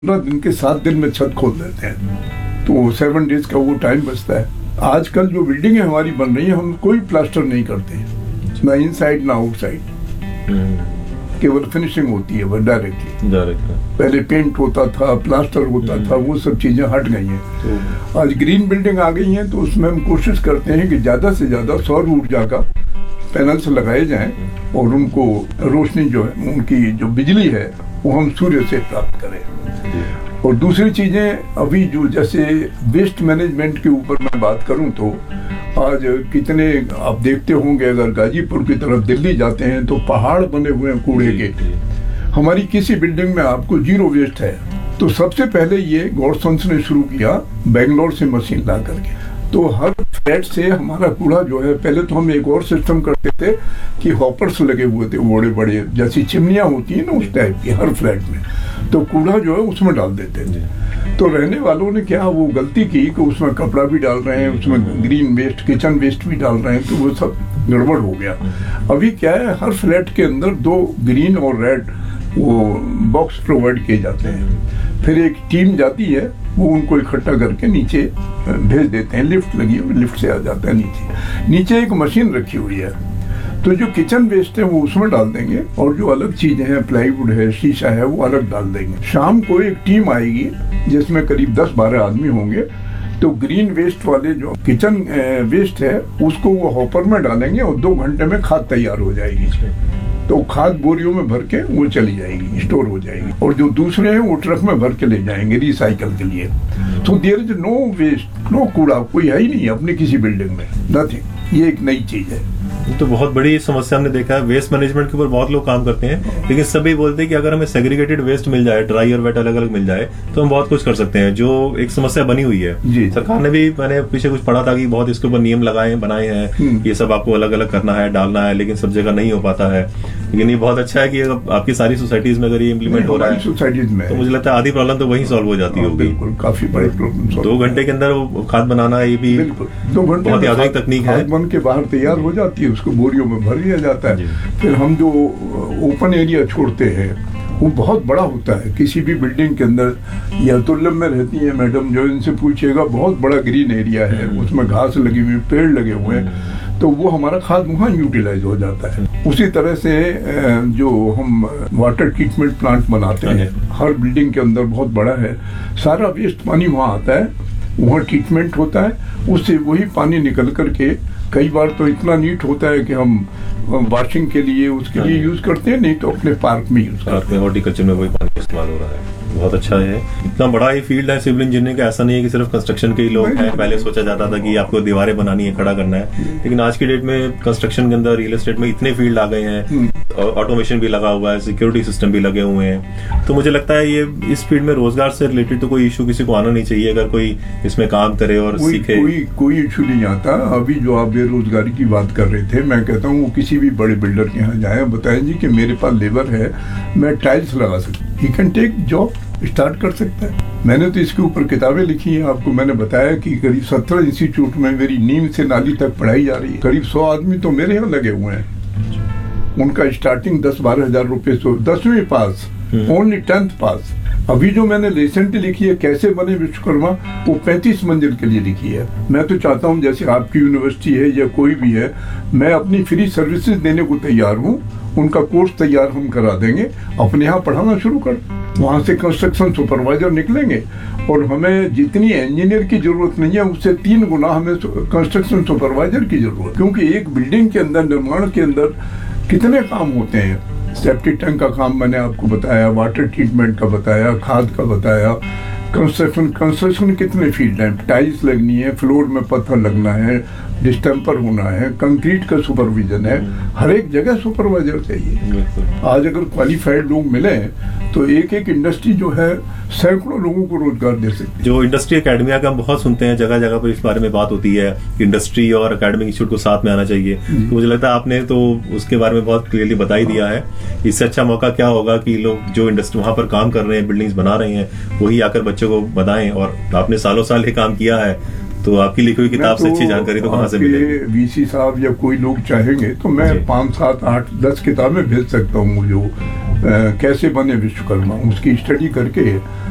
दिन के 7 दिन में छत खोल देते हैं, तो 7 डेज का वो टाइम बचता है। आजकल जो बिल्डिंग हमारी बन रही है, हम कोई प्लास्टर नहीं करते, ना इनसाइड ना आउटसाइड, केवल फिनिशिंग होती है वो डायरेक्टली। पहले पेंट होता था, प्लास्टर होता था, वो सब चीजें हट गई हैं। आज ग्रीन बिल्डिंग आ गई हैं, तो उसमें हम कोशिश करते हैं कि ज्यादा से ज्यादा सौर ऊर्जा का पैनल्स लगाए जाएं और उनको रोशनी जो है, उनकी जो बिजली है वो हम सूर्य से प्राप्त करें। और दूसरी चीजें अभी जो जैसे वेस्ट मैनेजमेंट के ऊपर मैं बात करूं, तो आज कितने आप देखते होंगे, अगर गाजीपुर की तरफ दिल्ली जाते हैं तो पहाड़ बने हुए हैं कूड़े के। हमारी किसी बिल्डिंग में आपको जीरो वेस्ट है, तो सबसे पहले ये गॉडसन्स ने शुरू किया बेंगलोर से मशीन ला करके। तो हर फ्लैट से हमारा कूड़ा जो है, पहले तो हम एक और सिस्टम करते थे कि हॉपर्स लगे हुए थे बड़े बड़े, जैसी चिमनियां होती है ना उस टाइप की हर फ्लैट में, तो कूड़ा जो है उसमें डाल देते थे। तो रहने वालों ने क्या वो गलती की कि उसमें कपड़ा भी डाल रहे हैं, उसमें ग्रीन वेस्ट, किचन वेस्ट भी डाल रहे हैं, तो वो सब गड़बड़ हो गया। अभी क्या है, हर फ्लैट के अंदर 2 ग्रीन और रेड वो बॉक्स प्रोवाइड किए जाते हैं। फिर एक टीम जाती है, वो उनको इकट्ठा करके नीचे भेज देते हैं, लिफ्ट लगी हुई, लिफ्ट से आ जाता है नीचे एक मशीन रखी हुई है। तो जो किचन वेस्ट है वो उसमें डाल देंगे, और जो अलग चीजें हैं, प्लाईवुड है, शीशा है, वो अलग डाल देंगे। शाम को एक टीम आएगी जिसमें करीब 10-12 आदमी होंगे, तो ग्रीन वेस्ट वाले जो किचन वेस्ट है उसको वो हॉपर में डालेंगे और 2 घंटे में खाद तैयार हो जाएगी। तो खाद बोरियों में भर के वो चली जाएगी, स्टोर हो जाएगी, और जो दूसरे हैं वो ट्रक में भर के ले जाएंगे रिसाइकल के लिए। तो there is no waste, no कूड़ा, कोई है ही नहीं अपनी किसी बिल्डिंग में, नथिंग। ये एक नई चीज है। तो बहुत बड़ी समस्या हमने देखा है। वेस्ट मैनेजमेंट के ऊपर बहुत लोग काम करते हैं, लेकिन सभी बोलते हैं कि अगर हमें सेग्रीगेटेड वेस्ट मिल जाए, ड्राई और वेट अलग अलग मिल जाए, तो हम बहुत कुछ कर सकते हैं, जो एक समस्या बनी हुई है। सरकार ने भी, मैंने पीछे कुछ पढ़ा था कि बहुत इसके ऊपर नियम बनाए हैं, ये सब आपको अलग अलग करना है, डालना है, लेकिन सब जगह नहीं हो पाता है। लेकिन ये बहुत अच्छा है कि आपकी सारी सोसाइटीज में अगर ये इम्प्लीमेंट हो रहा है सोसाइटीज में, तो मुझे लगता है आधी प्रॉब्लम तो वहीं सॉल्व हो जाती होगी। काफी बड़े प्रॉब्लम 2 घंटे के अंदर वो खाद बनाना, ये भी 2 घंटे बहुत आधुनिक तकनीक है। बन के बाहर तैयार हो जाती है, उसको बोरियों में भर लिया जाता है। फिर हम जो ओपन एरिया छोड़ते हैं वो बहुत बड़ा होता है। किसी भी बिल्डिंग के अंदर, या तुल्लम में रहती है मैडम, जो इनसे पूछिएगा, बहुत बड़ा ग्रीन एरिया है, उसमें घास लगी हुई, पेड़ लगे हुए हैं, तो वो हमारा खाद वहाँ यूटिलाइज हो जाता है। उसी तरह से जो हम वाटर ट्रीटमेंट प्लांट बनाते हैं, हर बिल्डिंग के अंदर बहुत बड़ा है, सारा वेस्ट पानी वहाँ आता है, वहाँ ट्रीटमेंट होता है, उससे वही पानी निकल करके कई बार तो इतना नीट होता है कि हम वॉशिंग के लिए उसके लिए यूज करते हैं, नहीं तो अपने पार्क में यूज करते हैं। हॉर्टिकल्चर में वही पानी इस्तेमाल हो रहा है। बहुत अच्छा है। इतना बड़ा ये फील्ड है सिविल इंजीनियरिंग का, ऐसा नहीं है कि सिर्फ कंस्ट्रक्शन के ही लोग हैं। पहले सोचा जाता था कि आपको दीवारें बनानी है, खड़ा करना है, लेकिन आज की डेट में कंस्ट्रक्शन के अंदर, रियल एस्टेट में इतने फील्ड आ गए हैं, ऑटोमेशन भी लगा हुआ है, सिक्योरिटी सिस्टम भी लगे हुए हैं। तो मुझे लगता है ये इस फील्ड में रोजगार से रिलेटेड तो कोई इशू किसी को आना नहीं चाहिए, अगर कोई इसमें काम करे और सीखे। कोई इशू नहीं आता। अभी जो आप बेरोजगारी की बात कर रहे थे, मैं कहता हूँ किसी भी बड़े बिल्डर के यहाँ जाए, बताएं जी कि मेरे पास लेबर है, मैं टाइल्स लगा सकता हूँ, he can tech job, start कर सकता है। मैंने तो इसके ऊपर किताबें लिखी हैं, आपको मैंने बताया कि करीब 17 इंस्टीट्यूट में मेरी नीम से नाली तक पढ़ाई जा रही है। करीब 100 आदमी तो मेरे यहाँ लगे हुए हैं, उनका स्टार्टिंग 10-12 हजार रुपए से, 10वीं पास, ओनली 10th पास। अभी जो मैंने रिसेंटली लिखी है, कैसे बने विश्वकर्मा, वो 35 मंजिल के लिए लिखी है। मैं तो चाहता हूँ जैसे आपकी यूनिवर्सिटी है या कोई भी है, मैं अपनी फ्री सर्विसेज देने को तैयार हूँ, उनका कोर्स तैयार हम करा देंगे, अपने यहाँ पढ़ाना शुरू कर, वहाँ से कंस्ट्रक्शन सुपरवाइजर निकलेंगे, और हमें जितनी इंजीनियर की जरूरत नहीं है उससे 3 गुना हमें कंस्ट्रक्शन सुपरवाइजर की जरूरत, क्योंकि एक बिल्डिंग के अंदर, निर्माण के अंदर कितने काम होते हैं। सेप्टिक टैंक का काम मैंने आपको बताया, वाटर ट्रीटमेंट का बताया, खाद का बताया, कंस्ट्रक्शन कितने फील्ड हैं, टाइल्स लगनी है, फ्लोर में पत्थर लगना है, डिस्टेम्पर होना है, कंक्रीट का सुपरविजन है, हर एक जगह सुपरवाइजर चाहिए। आज अगर क्वालिफाइड लोग मिले तो एक इंडस्ट्री जो है सैकड़ों लोगों को रोजगार दे सकती है। जो इंडस्ट्री एकेडमिया का हम बहुत सुनते हैं, जगह जगह पर इस बारे में बात होती है, इंडस्ट्री और एकेडमिक इंस्टीट्यूट को साथ में आना चाहिए। तो मुझे लगता है आपने तो उसके बारे में बहुत क्लियरली बता ही दिया है। इससे अच्छा मौका क्या होगा कि लोग जो इंडस्ट्री वहां पर काम कर रहे हैं, बिल्डिंग्स बना रहे हैं, वही आकर बच्चों को बताएं। और आपने सालों साल ये काम किया है, तो आपकी लिखी हुई किताब से अच्छी जानकारी तो कहाँ से मिलेगी? वीसी साहब या कोई लोग चाहेंगे तो मैं 5, 7, 8, 10 किताबें भेज सकता हूँ, जो कैसे बने विश्वकर्मा, उसकी स्टडी करके